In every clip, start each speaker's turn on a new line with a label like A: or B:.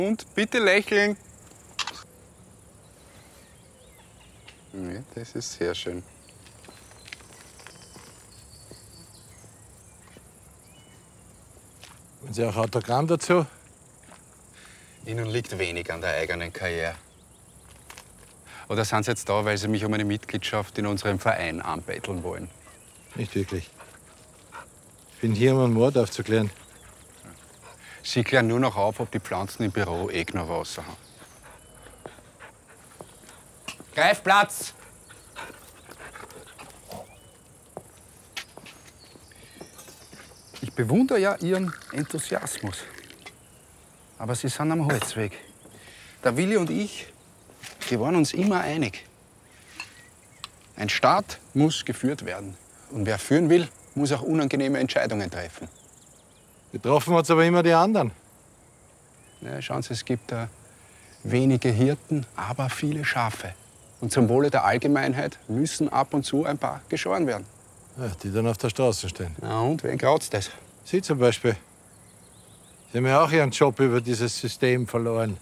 A: Und bitte lächeln. Ja, das ist sehr schön.
B: Wollen Sie auch Autogramm dazu?
A: Ihnen liegt wenig an der eigenen Karriere. Oder sind Sie jetzt da, weil Sie mich um eine Mitgliedschaft in unserem Verein anbetteln wollen?
B: Nicht wirklich. Ich bin hier, um einen Mord aufzuklären.
A: Sie klären nur noch auf, ob die Pflanzen im Büro eh genug Wasser haben. Greif Platz! Ich bewundere ja Ihren Enthusiasmus. Aber Sie sind am Holzweg. Der Willi und ich, wir waren uns immer einig. Ein Staat muss geführt werden. Und wer führen will, muss auch unangenehme Entscheidungen treffen.
B: Getroffen hat's aber immer die anderen.
A: Ja, schauen Sie, es gibt wenige Hirten, aber viele Schafe. Und zum Wohle der Allgemeinheit müssen ab und zu ein paar geschoren werden.
B: Ja, die dann auf der Straße stehen.
A: Ja, und wen graut's das?
B: Sie zum Beispiel. Sie haben ja auch Ihren Job über dieses System verloren.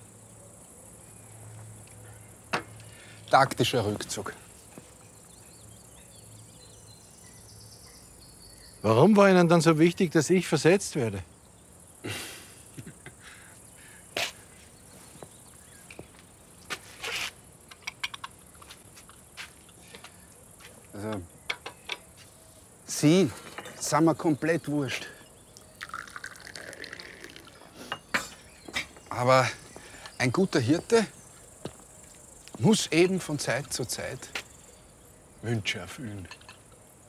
A: Taktischer Rückzug.
B: Warum war Ihnen dann so wichtig, dass ich versetzt werde?
A: Also, Sie sind mir komplett wurscht. Aber ein guter Hirte muss eben von Zeit zu Zeit Wünsche erfüllen.